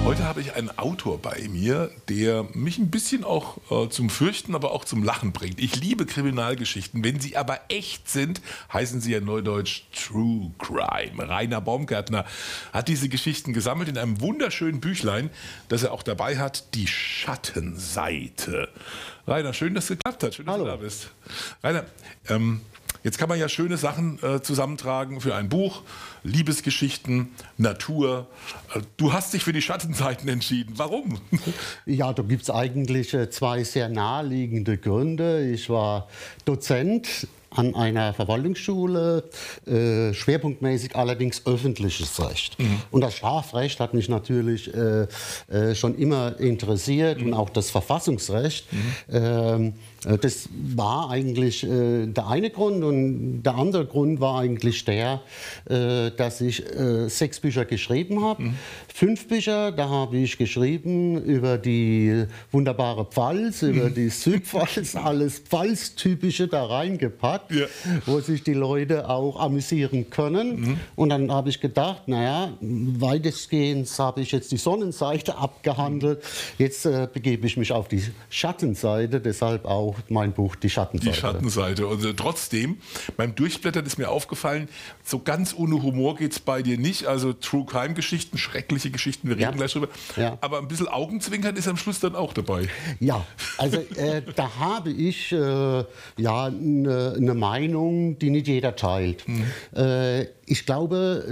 Heute habe ich einen Autor bei mir, der mich ein bisschen auch zum Fürchten, aber auch zum Lachen bringt. Ich liebe Kriminalgeschichten. Wenn sie aber echt sind, heißen sie ja neudeutsch True Crime. Rainer Baumgärtner hat diese Geschichten gesammelt in einem wunderschönen Büchlein, das er auch dabei hat, Die Schattenseite. Rainer, schön, dass es geklappt hat. Schön, dass du da bist. Rainer, jetzt kann man ja schöne Sachen zusammentragen für ein Buch. Liebesgeschichten, Natur. Du hast dich für die Schattenseiten entschieden. Warum? Ja, da gibt es eigentlich zwei sehr naheliegende Gründe. Ich war Dozent an einer Verwaltungsschule, schwerpunktmäßig allerdings öffentliches Recht. Und das Strafrecht hat mich natürlich schon immer interessiert und auch das Verfassungsrecht. Das war eigentlich der eine Grund, und der andere Grund war eigentlich der, dass ich 6 Bücher geschrieben habe. 5 Bücher, da habe ich geschrieben über die wunderbare Pfalz, über die Südpfalz, alles Pfalz-Typische da reingepackt, ja, wo sich die Leute auch amüsieren können. Und dann habe ich gedacht, naja, weitestgehend habe ich jetzt die Sonnenseite abgehandelt, jetzt begebe ich mich auf die Schattenseite, deshalb auch mein Buch Die Schattenseite. Die Schattenseite. Und trotzdem, beim Durchblättern ist mir aufgefallen, so ganz ohne Humor geht es bei dir nicht. Also True-Crime-Geschichten, schreckliche Geschichten, wir reden gleich drüber. Ja. Aber ein bisschen Augenzwinkern ist am Schluss dann auch dabei. Ja, also da habe ich ja eine Meinung, die nicht jeder teilt. Ich glaube,